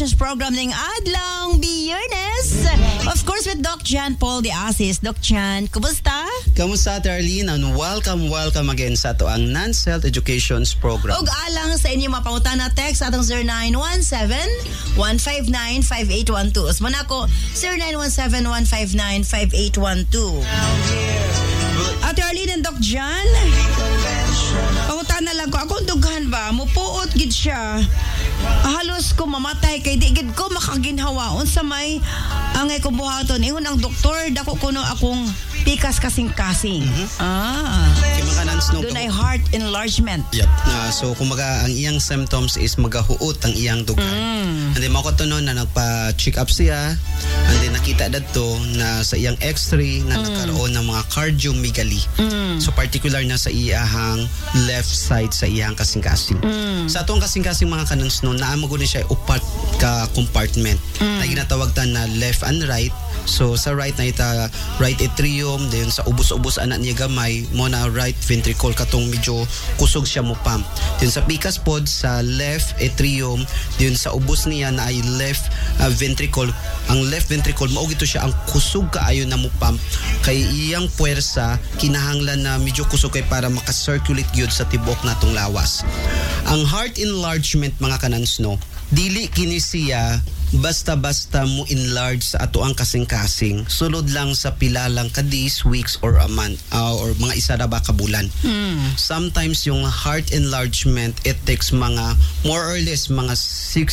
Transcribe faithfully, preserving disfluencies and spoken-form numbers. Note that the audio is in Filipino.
Education's program ng Adlang Biyernes. Of course, with Doc Jan Paul de Asis. Doc Jan, kumusta? Kamusta, Arlene? And welcome, welcome again sa ito ang Nance Health Education's program. Og alang sa inyo mapangutan na text atong zero nine one seven, one five nine, five eight one two. Usman ako, zero nine one seven, one five nine, five eight one two. Ate Arlene and Doc Jan, pangutan na lang ko, akong dughan ba? Mupuot gid siya. Halos ko mamatay kay di gid ko makaginhawa unsa may angay ko buhaton ingon ang doktor dako kuno akong pikas kasing-kasing. Mm-hmm. Ah. Kaya mga nans no. Doon ay heart enlargement. Yep. Uh, so kumbaga ang iyang symptoms is magahuot ang iyang dugan. Mm. And then mako to no na nagpa-check up siya. And then nakita dadto na sa iyang X-ray na mm. nagkaroon ng mga cardiomegaly. Mm. So particular na sa iyahang left side sa iyang kasing-kasing. Mm. Sa atong kasing-kasing mga kanans no naamo gud siya upat ka compartment mm. na ginatawag ta na left and right. So sa right na ita right atrium, then sa ubos-ubos anak niya gamay mo na right ventricle katong medyo kusog siya mo pump. Then sa pikas pod sa left atrium, then sa ubos niya na ay left uh, ventricle. Ang left ventricle mao gito siya ang kusog kaayo na mo pump kay iyang puwersa kinahanglan na medyo kusog kay para maka-circulate gyud sa tibok natong lawas. Ang heart enlargement mga kanans no, dili kini siya basta-basta mo enlarge sa ato ang kasing-kasing sulod lang sa pila lang ka days, weeks or a month uh, or mga isa ra ba ka bulan. Mm. Sometimes yung heart enlargement it takes mga more or less mga six